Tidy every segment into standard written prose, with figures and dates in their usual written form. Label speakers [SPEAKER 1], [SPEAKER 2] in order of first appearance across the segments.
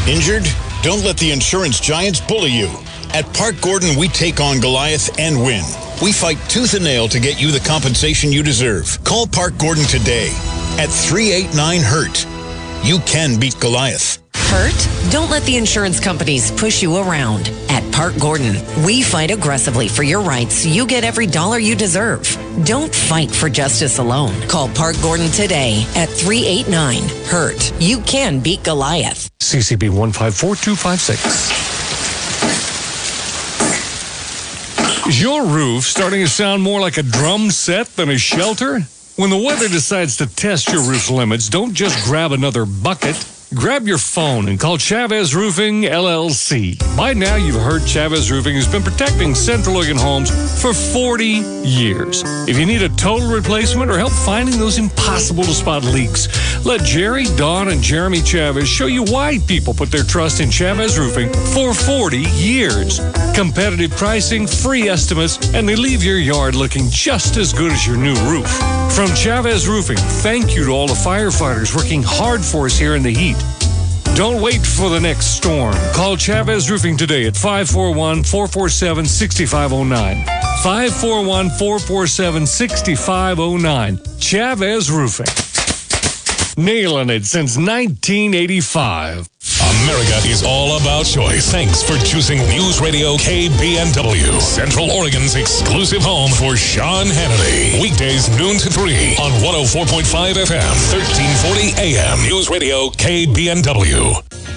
[SPEAKER 1] Injured? Don't let the insurance giants bully you. At Park Gordon, we take on Goliath and win. We fight tooth and nail to get you the compensation you deserve. Call Park Gordon today at 389-HURT. You can beat Goliath.
[SPEAKER 2] Hurt? Don't let the insurance companies push you around. At Park Gordon, we fight aggressively for your rights. You get every dollar you deserve. Don't fight for justice alone. Call Park Gordon today at 389-HURT. You can beat Goliath.
[SPEAKER 3] CCB 154256. Is your roof starting to sound more like a drum set than a shelter? When the weather decides to test your roof limits, don't just grab another bucket. Grab your phone and call Chavez Roofing, LLC. By now, you've heard Chavez Roofing has been protecting Central Oregon homes for 40 years. If you need a total replacement or help finding those impossible-to-spot leaks, let Jerry, Don, and Jeremy Chavez show you why people put their trust in Chavez Roofing for 40 years. Competitive pricing, free estimates, and they leave your yard looking just as good as your new roof. From Chavez Roofing, thank you to all the firefighters working hard for us here in the heat. Don't wait for the next storm. Call Chavez Roofing today at 541-447-6509. 541-447-6509. Chavez Roofing. Nailing it since 1985.
[SPEAKER 4] America is all about choice. Thanks for choosing News Radio KBNW, Central Oregon's exclusive home for Sean Hannity. Weekdays noon to 3 on 104.5 FM, 1340 AM. News Radio KBNW.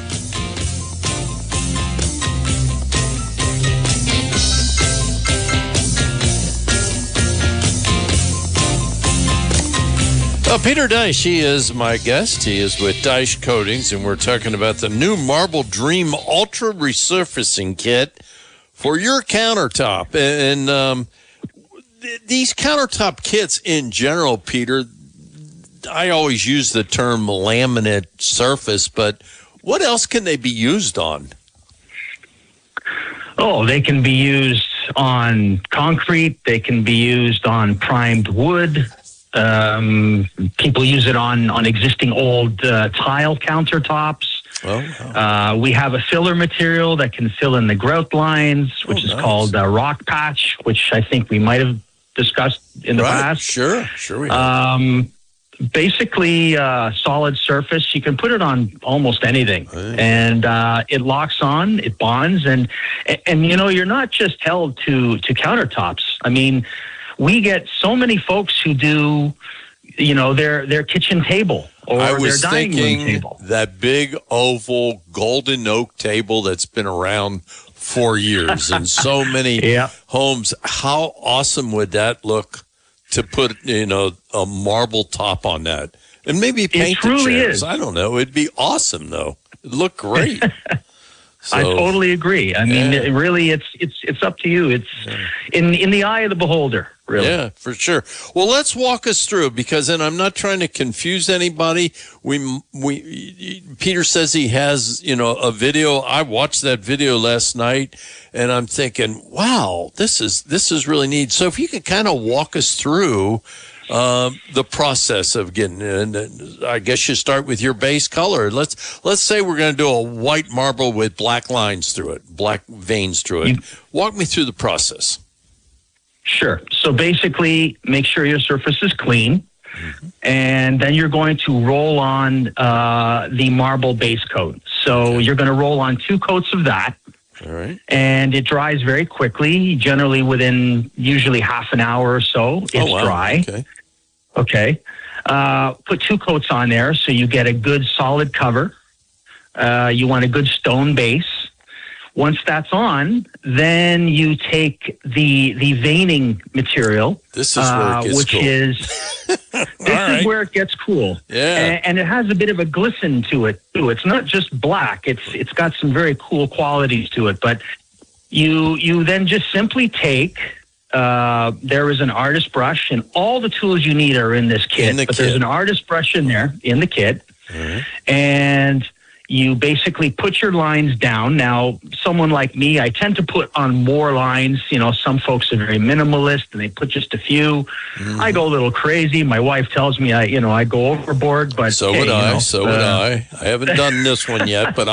[SPEAKER 5] Peter Deich, he is my guest. He is with Deich Coatings, and we're talking about the new Marble Dream Ultra Resurfacing Kit for your countertop. And these countertop kits in general, Peter, I always use the term laminate surface, but what else can they be used on?
[SPEAKER 6] Oh, they can be used on concrete. They can be used on primed wood. People use it on existing old tile countertops. We have a filler material that can fill in the grout lines, which is called rock patch, which I think we might have discussed in the past.
[SPEAKER 5] Sure we have.
[SPEAKER 6] Basically, solid surface. You can put it on almost anything, and it locks on, it bonds, and you know, you're not just held to countertops. I mean, we get so many folks who do, you know, their kitchen table or their dining room table.
[SPEAKER 5] That big oval golden oak table that's been around for years in so many homes. How awesome would that look to put, you know, a marble top on that? And maybe paint the chairs. I don't know. It'd be awesome, though. It'd look great.
[SPEAKER 6] I totally agree. I mean, really, it's up to you. It's in the eye of the beholder, really.
[SPEAKER 5] Yeah, for sure. Well, let's walk us through, because then I'm not trying to confuse anybody. Peter says he has, you know, a video. I watched that video last night, and I'm thinking, wow, this is really neat. So if you could kind of walk us through the process of getting, and I guess you start with your base color. Let's say we're going to do a white marble with black lines through it, black veins through it. Walk me through the process.
[SPEAKER 6] Sure. So basically, make sure your surface is clean, and then you're going to roll on the marble base coat. So you're going to roll on 2 coats of that.
[SPEAKER 5] All right.
[SPEAKER 6] And it dries very quickly, generally within usually half an hour or so. It's dry. Okay. Put 2 coats on there so you get a good solid cover. You want a good stone base. Once that's on, then you take the veining material.
[SPEAKER 5] This is where it gets
[SPEAKER 6] cool. Is where it gets cool.
[SPEAKER 5] Yeah.
[SPEAKER 6] And it has a bit of a glisten to it too. It's not just black. It's got some very cool qualities to it. But you then just simply take. There is an artist brush, and all the tools you need are in this kit. There's an artist brush in there in the kit, and you basically put your lines down. Now, someone like me, I tend to put on more lines. You know, some folks are very minimalist and they put just a few. I go a little crazy. My wife tells me I go overboard, but
[SPEAKER 5] so would I. I haven't done this one yet, but